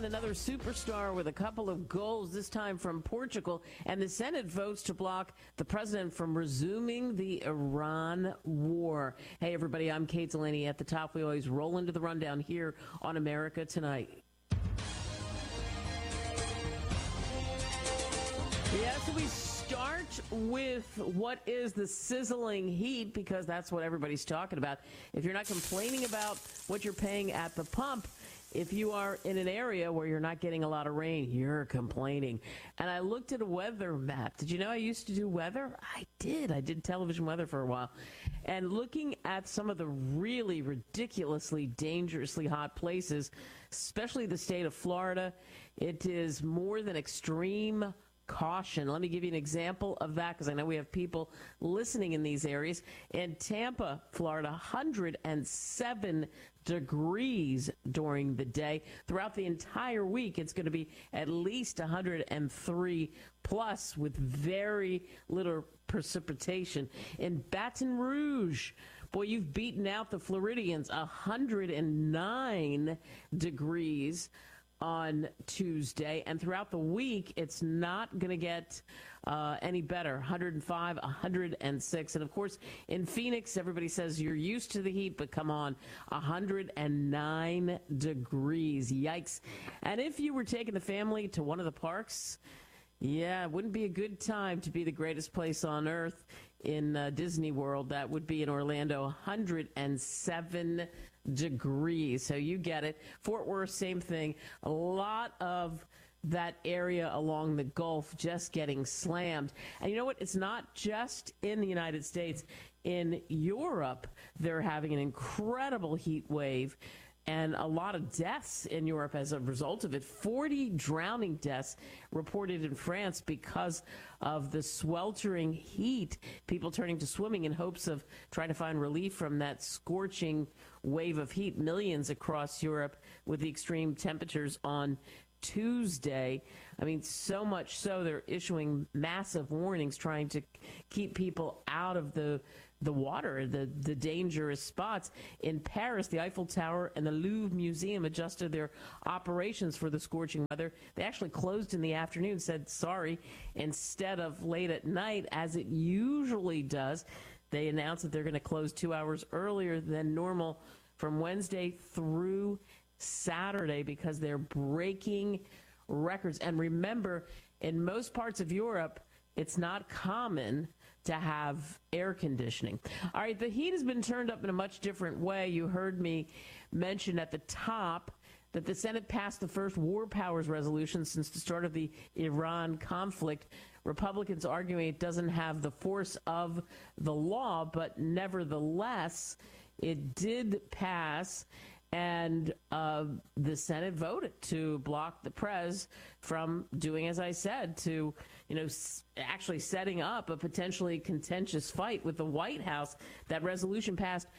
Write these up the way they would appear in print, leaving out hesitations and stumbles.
another superstar with a couple of goals, this time from Portugal, and the Senate votes to block the president from resuming the Iran war. Hey, everybody, I'm Kate Delaney. At the top, we always roll into the rundown here on America Tonight. Yeah, so we start with what is the sizzling heat, because that's what everybody's talking about. If you're not complaining about what you're paying at the pump, if you are in an area where you're not getting a lot of rain, you're complaining. And I looked at a weather map. Did you know I used to do weather? I did. I did television weather for a while. And looking at some of the really ridiculously, dangerously hot places, especially the state of Florida, it is more than extreme caution. Let me give you an example of that, because I know we have people listening in these areas. In Tampa, Florida, 107 degrees during the day. Throughout the entire week, it's going to be at least 103 plus, with very little precipitation. In Baton Rouge, boy, you've beaten out the Floridians. 109 degrees on Tuesday, and throughout the week it's not going to get any better. 105, 106, and of course in Phoenix, everybody says you're used to the heat, but come on, 109 degrees. Yikes. And if you were taking the family to one of the parks, yeah, it wouldn't be a good time to be the greatest place on earth in Disney World. That would be in Orlando, 107 degrees. So you get it. Fort Worth, same thing. A lot of that area along the Gulf just getting slammed. And you know what? It's not just in the United States. In Europe, they're having an incredible heat wave, and a lot of deaths in Europe as a result of it. 40 drowning deaths reported in France because of the sweltering heat. People turning to swimming in hopes of trying to find relief from that scorching wave of heat. Millions across Europe with the extreme temperatures on Tuesday. I mean, so much so they're issuing massive warnings, trying to keep people out of the water, the dangerous spots. In Paris, the Eiffel Tower and the Louvre Museum adjusted their operations for the scorching weather. They actually closed in the afternoon, said sorry, instead of late at night, as it usually does. They announced that they're going to close 2 hours earlier than normal from Wednesday through Saturday, because they're breaking records. And remember, in most parts of Europe, it's not common to have air conditioning. All right, the heat has been turned up in a much different way. You heard me mention at the top that the Senate passed the first war powers resolution since the start of the Iran conflict. Republicans arguing it doesn't have the force of the law, but nevertheless, it did pass. And the Senate voted to block the prez from doing, as I said, to, actually setting up a potentially contentious fight with the White House. That resolution passed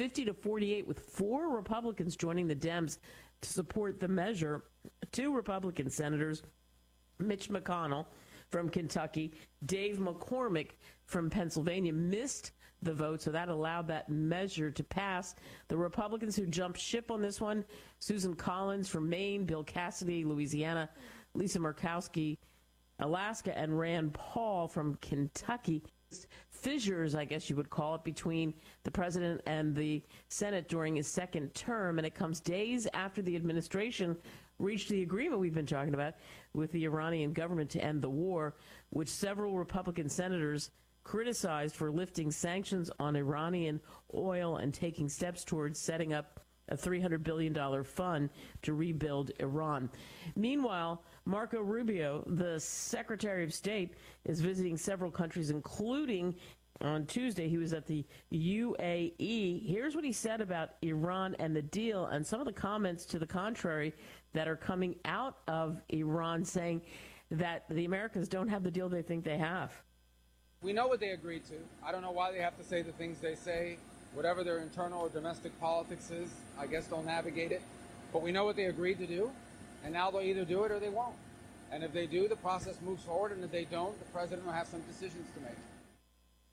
50-48, with 4 Republicans joining the Dems to support the measure. 2 Republican senators, Mitch McConnell from Kentucky, Dave McCormick from Pennsylvania, missed the vote, so that allowed that measure to pass. The Republicans who jumped ship on this one: Susan Collins from Maine, Bill Cassidy, Louisiana, Lisa Murkowski, Alaska, and Rand Paul from Kentucky. Fissures, I guess you would call it, between the president and the Senate during his second term, and it comes days after the administration reached the agreement we've been talking about with the Iranian government to end the war, which several Republican senators criticized for lifting sanctions on Iranian oil and taking steps towards setting up a $300 billion fund to rebuild Iran. Meanwhile, Marco Rubio, the Secretary of State, is visiting several countries, including on Tuesday, he was at the UAE. Here's what he said about Iran and the deal, and some of the comments to the contrary that are coming out of Iran, saying that the Americans don't have the deal they think they have. We know what they agreed to. I don't know why they have to say the things they say. Whatever their internal or domestic politics is, I guess they'll navigate it. But we know what they agreed to do, and now they'll either do it or they won't. And if they do, the process moves forward, and if they don't, the president will have some decisions to make.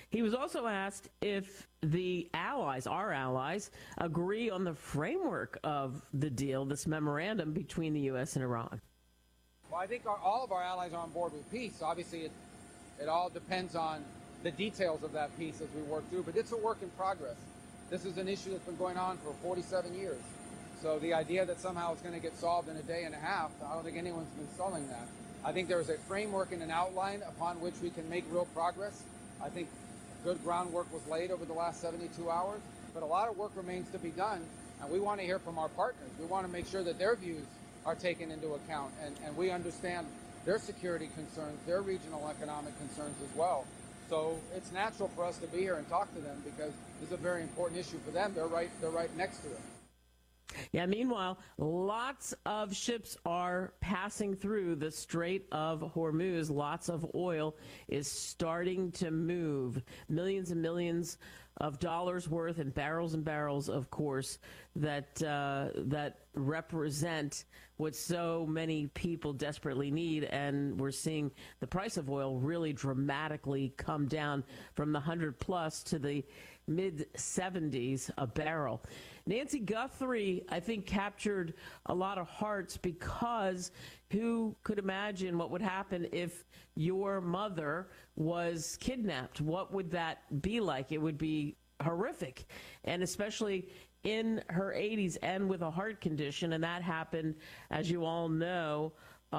He was also asked if the allies, our allies, agree on the framework of the deal, this memorandum between the U.S. and Iran. Well, I think all of our allies are on board with peace. Obviously, it all depends on the details of that peace as we work through, but it's a work in progress. This is an issue that's been going on for 47 years. So the idea that somehow it's going to get solved in a day and a half, I don't think anyone's been selling that. I think there is a framework and an outline upon which we can make real progress. I think good groundwork was laid over the last 72 hours, but a lot of work remains to be done, and we want to hear from our partners. We want to make sure that their views are taken into account, and we understand their security concerns, their regional economic concerns as well. So it's natural for us to be here and talk to them because this is a very important issue for them. They're right next to it. Yeah, meanwhile, lots of ships are passing through the Strait of Hormuz. Lots of oil is starting to move. Millions and millions of dollars worth and barrels, of course, that represent what so many people desperately need. And we're seeing the price of oil really dramatically come down from the 100 plus to the mid 70s a barrel. Nancy Guthrie, I think, captured a lot of hearts because who could imagine what would happen if your mother was kidnapped? What would that be like? It would be horrific, and especially in her 80s and with a heart condition. And that happened, as you all know,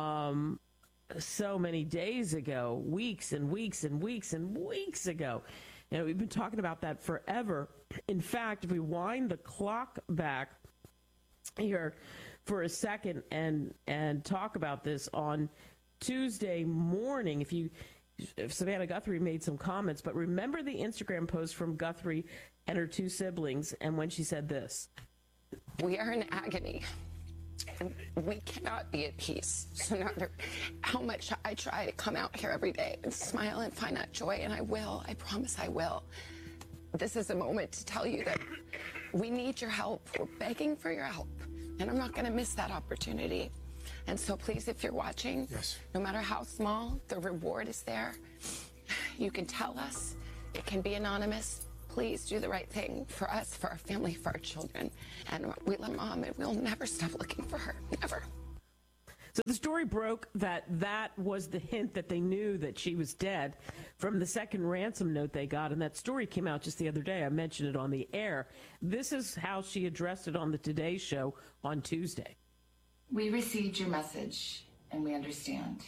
so many days ago, weeks and weeks and weeks and weeks ago. And we've been talking about that forever. In fact, if we wind the clock back here for a second and talk about this on Tuesday morning, if Savannah Guthrie made some comments, but remember the Instagram post from Guthrie and her two siblings, and when she said this. We are in agony, and we cannot be at peace. So no matter how much I try to come out here every day and smile and find that joy, and I will, I promise I will. This is a moment to tell you that we need your help. We're begging for your help, and I'm not going to miss that opportunity. And so please, if you're watching, yes, no matter how small, the reward is there. You can tell us. It can be anonymous. Please do the right thing for us, for our family, for our children. And we love Mom, and we'll never stop looking for her. Never. So the story broke that was the hint that they knew that she was dead from the second ransom note they got. And that story came out just the other day. I mentioned it on the air. This is how she addressed it on the Today Show on Tuesday. We received your message, and we understand.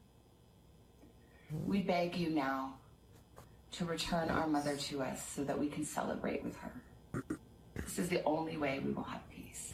We beg you now to return our mother to us so that we can celebrate with her. This is the only way we will have peace.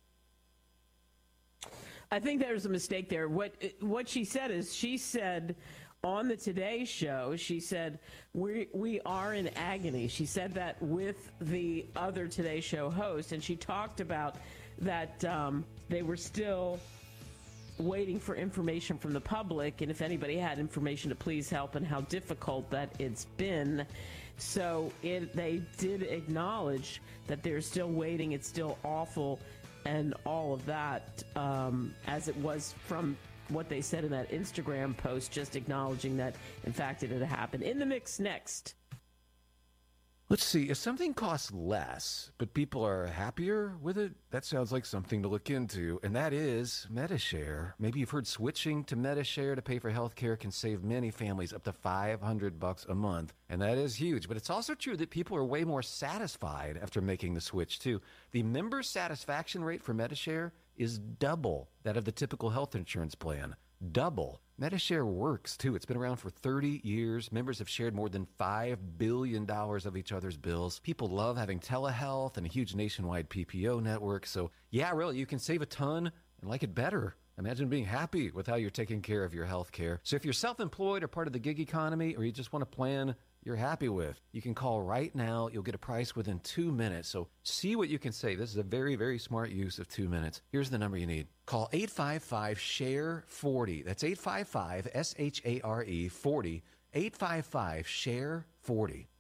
I think there's a mistake there. What she said is, she said on the Today Show, she said, we are in agony. She said that with the other Today Show host, and she talked about that they were still waiting for information from the public, and if anybody had information to please help, and how difficult that it's been. So they did acknowledge that they're still waiting. It's still awful and all of that, as it was from what they said in that Instagram post, just acknowledging that, in fact, it had happened. In the mix next. Let's see, if something costs less, but people are happier with it, that sounds like something to look into, and that is Medi-Share. Maybe you've heard switching to Medi-Share to pay for health care can save many families up to $500 a month, and that is huge. But it's also true that people are way more satisfied after making the switch, too. The member satisfaction rate for Medi-Share is double that of the typical health insurance plan. Double. Medi-Share works, too. It's been around for 30 years. Members have shared more than $5 billion of each other's bills. People love having telehealth and a huge nationwide PPO network. So, yeah, really, you can save a ton and like it better. Imagine being happy with how you're taking care of your health care. So if you're self-employed or part of the gig economy, or you just want a plan you're happy with, you can call right now. You'll get a price within 2 minutes. So see what you can save. This is a very, very smart use of 2 minutes. Here's the number you need. Call 855-SHARE-40. That's 855-SHARE 40. 855-SHARE 40.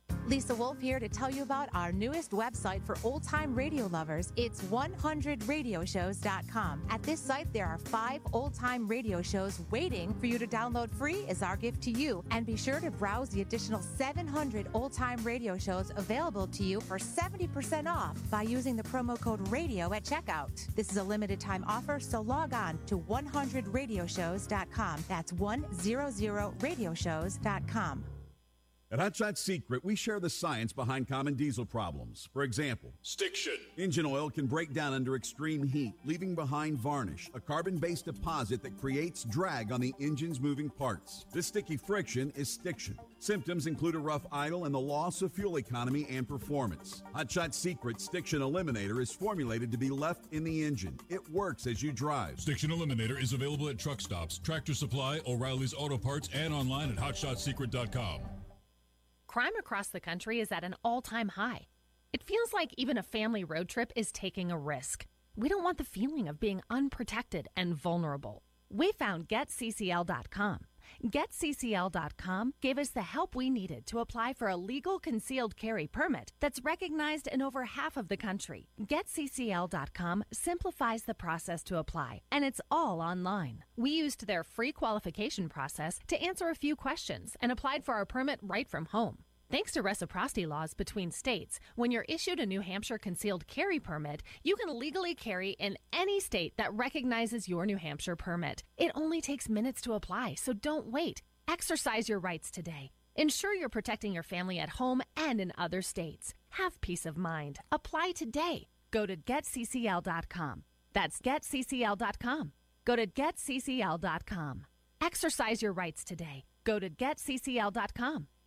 Lisa Wolf here to tell you about our newest website for old-time radio lovers. It's 100radioshows.com. At this site, there are 5 old-time radio shows waiting for you to download free as our gift to you. And be sure to browse the additional 700 old-time radio shows available to you for 70% off by using the promo code RADIO at checkout. This is a limited-time offer, so log on to 100radioshows.com. That's 100radioshows.com. At Hot Shot Secret, we share the science behind common diesel problems. For example, stiction. Engine oil can break down under extreme heat, leaving behind varnish, a carbon-based deposit that creates drag on the engine's moving parts. This sticky friction is stiction. Symptoms include a rough idle and the loss of fuel economy and performance. Hot Shot Secret Stiction Eliminator is formulated to be left in the engine. It works as you drive. Stiction Eliminator is available at truck stops, Tractor Supply, O'Reilly's Auto Parts, and online at hotshotsecret.com. Crime across the country is at an all-time high. It feels like even a family road trip is taking a risk. We don't want the feeling of being unprotected and vulnerable. We found GetCCL.com. GetCCL.com gave us the help we needed to apply for a legal concealed carry permit that's recognized in over half of the country. GetCCL.com simplifies the process to apply, and it's all online. We used their free qualification process to answer a few questions and applied for our permit right from home. Thanks to reciprocity laws between states, when you're issued a New Hampshire concealed carry permit, you can legally carry in any state that recognizes your New Hampshire permit. It only takes minutes to apply, so don't wait. Exercise your rights today. Ensure you're protecting your family at home and in other states. Have peace of mind. Apply today. Go to GetCCL.com. That's GetCCL.com. Go to GetCCL.com. Exercise your rights today. Go to GetCCL.com.